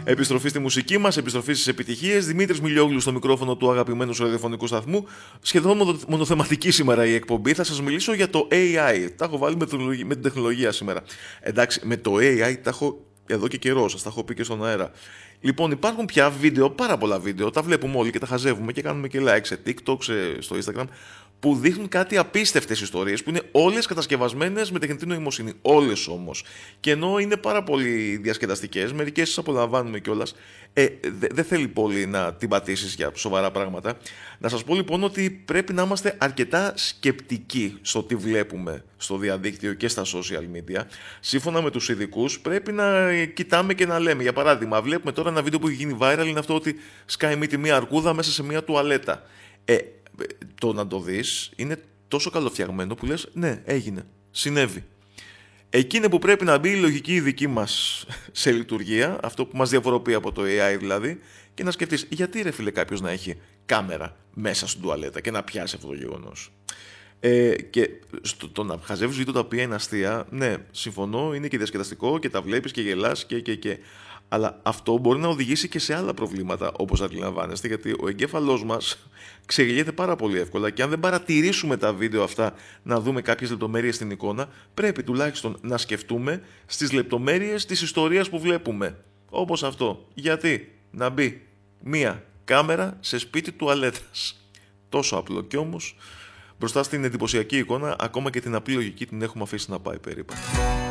Επιστροφή στη μουσική μας, επιστροφή στις επιτυχίες. Δημήτρης Μιλιόγλου στο μικρόφωνο του αγαπημένου σου ραδιοφωνικού σταθμού. Σχεδόν μονοθεματική σήμερα η εκπομπή. Θα σας μιλήσω για το AI. Τα έχω βάλει με την τεχνολογία σήμερα. Εντάξει, με το AI τα έχω εδώ και καιρό, σας τα έχω πει και στον αέρα. Λοιπόν, υπάρχουν πια βίντεο, πάρα πολλά βίντεο, τα βλέπουμε όλοι και τα χαζεύουμε και κάνουμε και like σε TikTok, στο Instagram, που δείχνουν κάτι απίστευτες ιστορίες που είναι όλες κατασκευασμένες με τεχνητή νοημοσύνη. Όλες όμως. Και ενώ είναι πάρα πολύ διασκεδαστικές, μερικές τις απολαμβάνουμε κιόλας, δεν θέλει πολύ να την πατήσεις για σοβαρά πράγματα. Να σας πω λοιπόν ότι πρέπει να είμαστε αρκετά σκεπτικοί στο τι βλέπουμε στο διαδίκτυο και στα social media. Σύμφωνα με τους ειδικούς, πρέπει να κοιτάμε και να λέμε. Για παράδειγμα, βλέπουμε τώρα ένα βίντεο που έχει γίνει viral, είναι αυτό ότι σκάει μύτη μία αρκούδα μέσα σε μία τουαλέτα. Το να το δεις είναι τόσο καλοφτιαγμένο που λες ναι, έγινε, συνέβη. Εκείνη που πρέπει να μπει η λογική δική μας σε λειτουργία, αυτό που μας διαφοροποιεί από το AI δηλαδή, και να σκεφτείς γιατί ρε φίλε κάποιος να έχει κάμερα μέσα στην τουαλέτα και να πιάσει αυτό το γεγονός. Και το να χαζεύεις βίντεο τα οποία είναι αστεία, ναι, συμφωνώ, είναι και διασκεδαστικό και τα βλέπεις και γελάς και. Αλλά αυτό μπορεί να οδηγήσει και σε άλλα προβλήματα, όπως αντιλαμβάνεστε, γιατί ο εγκέφαλός μας ξεγελιέται πάρα πολύ εύκολα και αν δεν παρατηρήσουμε τα βίντεο αυτά να δούμε κάποιες λεπτομέρειες στην εικόνα, πρέπει τουλάχιστον να σκεφτούμε στις λεπτομέρειες της ιστορίας που βλέπουμε. Όπως αυτό. Γιατί να μπει μία κάμερα σε σπίτι τουαλέτας. Τόσο απλό κι όμως, μπροστά στην εντυπωσιακή εικόνα, ακόμα και την απλή λογική την έχουμε αφήσει να πάει περίπου.